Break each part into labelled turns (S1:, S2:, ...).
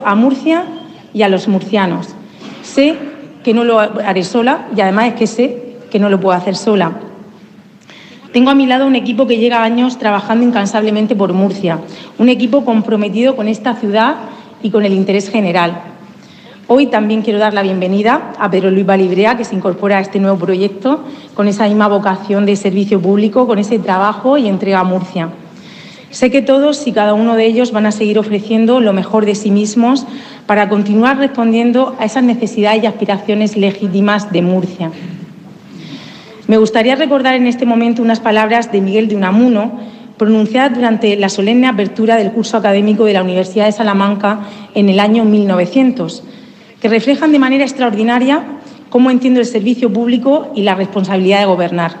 S1: a Murcia y a los murcianos. Sé que no lo haré sola y además es que sé que no lo puedo hacer sola. Tengo a mi lado un equipo que lleva años trabajando incansablemente por Murcia, un equipo comprometido con esta ciudad y con el interés general. Hoy también quiero dar la bienvenida a Pedro Luis Vallibrea, que se incorpora a este nuevo proyecto con esa misma vocación de servicio público, con ese trabajo y entrega a Murcia. Sé que todos y cada uno de ellos van a seguir ofreciendo lo mejor de sí mismos para continuar respondiendo a esas necesidades y aspiraciones legítimas de Murcia. Me gustaría recordar en este momento unas palabras de Miguel de Unamuno, pronunciadas durante la solemne apertura del curso académico de la Universidad de Salamanca en el año 1900, que reflejan de manera extraordinaria cómo entiendo el servicio público y la responsabilidad de gobernar.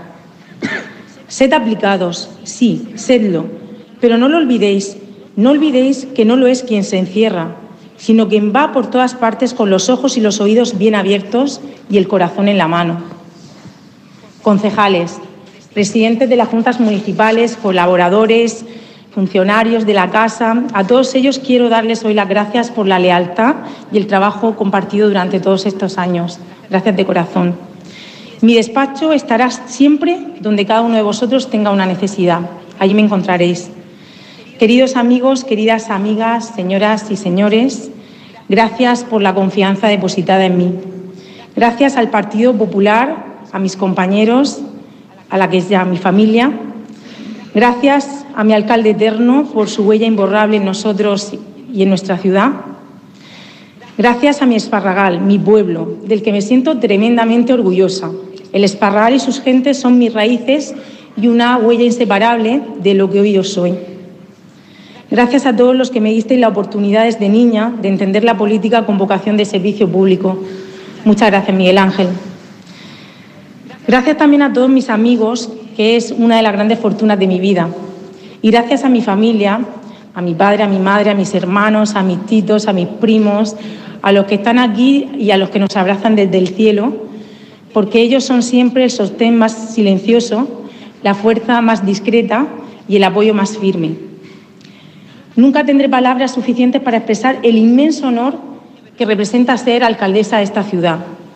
S1: Sed aplicados, sí, sedlo, pero no lo olvidéis, no olvidéis que no lo es quien se encierra, sino quien va por todas partes con los ojos y los oídos bien abiertos y el corazón en la mano. Concejales, presidentes de las juntas municipales, colaboradores, funcionarios de la casa, a todos ellos quiero darles hoy las gracias por la lealtad y el trabajo compartido durante todos estos años. Gracias de corazón. Mi despacho estará siempre donde cada uno de vosotros tenga una necesidad. Allí me encontraréis. Queridos amigos, queridas amigas, señoras y señores, gracias por la confianza depositada en mí. Gracias al Partido Popular, a mis compañeros, a la que es ya mi familia. Gracias a mi alcalde eterno por su huella imborrable en nosotros y en nuestra ciudad. Gracias a mi Esparragal, mi pueblo, del que me siento tremendamente orgullosa. El Esparragal y sus gentes son mis raíces y una huella inseparable de lo que hoy yo soy. Gracias a todos los que me disteis la oportunidad desde niña de entender la política con vocación de servicio público. Muchas gracias, Miguel Ángel. Gracias también a todos mis amigos, que es una de las grandes fortunas de mi vida. Y gracias a mi familia, a mi padre, a mi madre, a mis hermanos, a mis titos, a mis primos, a los que están aquí y a los que nos abrazan desde el cielo, porque ellos son siempre el sostén más silencioso, la fuerza más discreta y el apoyo más firme. Nunca tendré palabras suficientes para expresar el inmenso honor que representa ser alcaldesa de esta ciudad.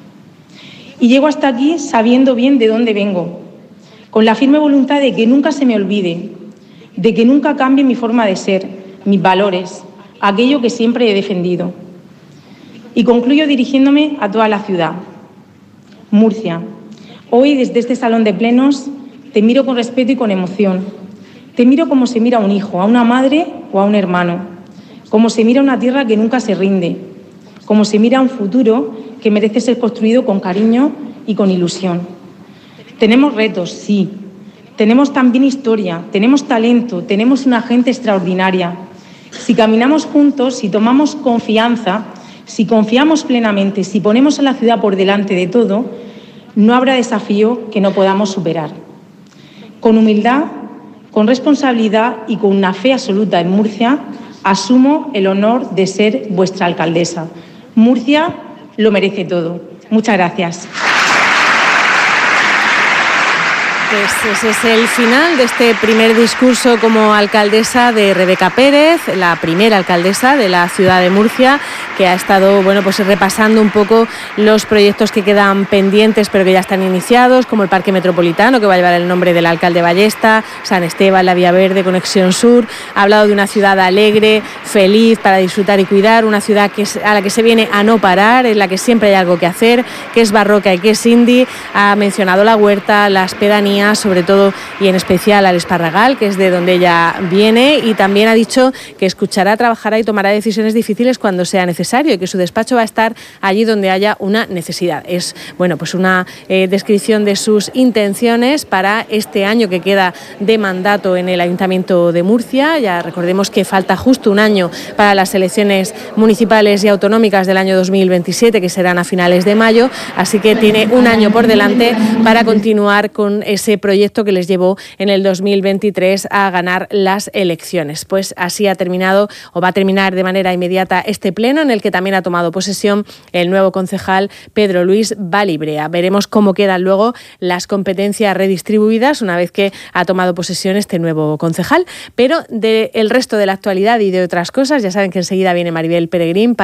S1: Y llego hasta aquí sabiendo bien de dónde vengo, con la firme voluntad de que nunca se me olvide, de que nunca cambie mi forma de ser, mis valores, aquello que siempre he defendido. Y concluyo dirigiéndome a toda la ciudad. Murcia, hoy desde este salón de plenos te miro con respeto y con emoción. Te miro como se mira a un hijo, a una madre o a un hermano, como se mira a una tierra que nunca se rinde, como se mira a un futuro que merece ser construido con cariño y con ilusión. Tenemos retos, sí. Tenemos también historia, tenemos talento, tenemos una gente extraordinaria. Si caminamos juntos, si tomamos confianza, si confiamos plenamente, si ponemos a la ciudad por delante de todo, no habrá desafío que no podamos superar. Con humildad, con responsabilidad y con una fe absoluta en Murcia, asumo el honor de ser vuestra alcaldesa. Murcia lo merece todo. Muchas gracias.
S2: Pues ese es el final de este primer discurso como alcaldesa de Rebeca Pérez, la primera alcaldesa de la ciudad de Murcia, que ha estado pues repasando un poco los proyectos que quedan pendientes pero que ya están iniciados, como el Parque Metropolitano, que va a llevar el nombre del alcalde Ballesta, San Esteban, la Vía Verde, Conexión Sur. Ha hablado de una ciudad alegre, feliz, para disfrutar y cuidar, una ciudad a la que se viene a no parar, en la que siempre hay algo que hacer, que es barroca y que es indie. Ha mencionado la huerta, las pedanías, sobre todo y en especial al Esparragal, que es de donde ella viene, y también ha dicho que escuchará, trabajará y tomará decisiones difíciles cuando sea necesario y que su despacho va a estar allí donde haya una necesidad. Es pues una descripción de sus intenciones para este año que queda de mandato en el Ayuntamiento de Murcia. Ya recordemos que falta justo un año para las elecciones municipales y autonómicas del año 2027, que serán a finales de mayo, así que tiene un año por delante para continuar con ese ese proyecto que les llevó en el 2023 a ganar las elecciones. Pues así ha terminado o va a terminar de manera inmediata este pleno, en el que también ha tomado posesión el nuevo concejal Pedro Luis Balibrea. Veremos cómo quedan luego las competencias redistribuidas una vez que ha tomado posesión este nuevo concejal. Pero del resto de la actualidad y de otras cosas, ya saben que enseguida viene Maribel Peregrín